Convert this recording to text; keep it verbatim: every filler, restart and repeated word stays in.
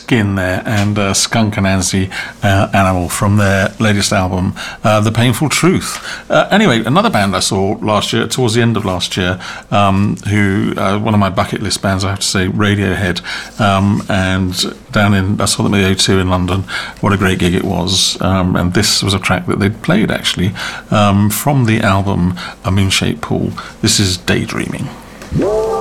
Skin there, and uh, Skunk Anansie uh, Animal from their latest album, uh, The Painful Truth. Uh, anyway, another band I saw last year, towards the end of last year, um, who, uh, one of my bucket list bands, I have to say, Radiohead, um, and down in, I saw them at the O two in London. What a great gig it was. Um, and this was a track that they'd played, actually, um, from the album A Moon-Shaped Pool. This is Daydreaming.